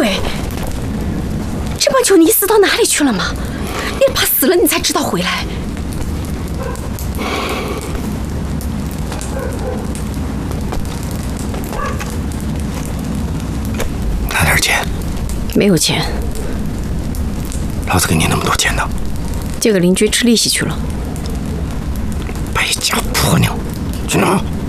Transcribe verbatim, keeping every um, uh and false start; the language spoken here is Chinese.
对，这帮球你死到哪里去了吗？你怕死了你才知道回来。 拿点钱。 没有钱。 老子给你那么多钱呢？ 借给邻居吃利息去了。 败家婆娘，去哪？